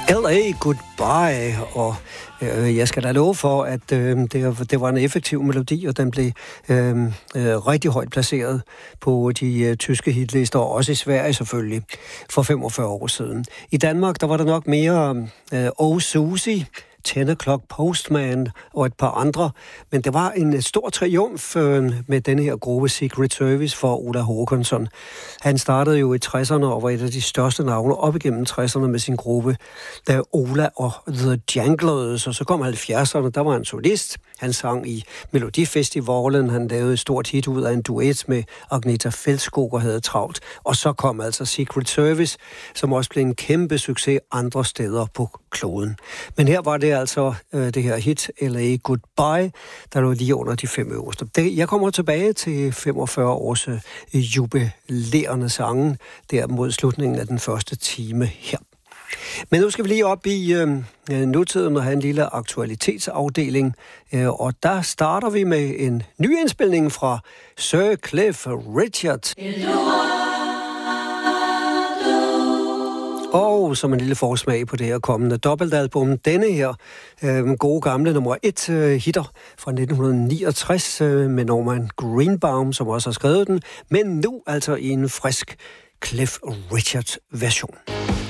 L.A. Goodbye, og jeg skal da love for, at det var en effektiv melodi, og den blev rigtig højt placeret på de tyske hitlister, og også i Sverige selvfølgelig, for 45 år siden. I Danmark, der var der nok mere Oh Susie, 10 O'Clock Postman og et par andre, men det var en stor triumf med denne her gruppe Secret Service for Ola Håkansson. Han startede jo i 60'erne og var et af de største navne op igennem 60'erne med sin gruppe, da Ola og The Janglers, og så kom 70'erne, der var han solist. Han sang i Melodifestivalen, han lavede et stort hit ud af en duet med Agneta Fältskog og havde travlt. Og så kom altså Secret Service, som også blev en kæmpe succes andre steder på kloden. Men her var det altså det her hit, L.A. Goodbye, der lå lige under de 5 øverste. Jeg kommer tilbage til 45 års jubilerende sange, der mod slutningen af den første time her. Men nu skal vi lige op i nutiden og have en lille aktualitetsafdeling, og der starter vi med en ny indspilning fra Sir Cliff Richard. Og som en lille forsmag på det her kommende dobbeltalbum, denne her gode gamle nummer 1 hitter fra 1969 med Norman Greenbaum, som også har skrevet den, men nu altså i en frisk Cliff Richard version.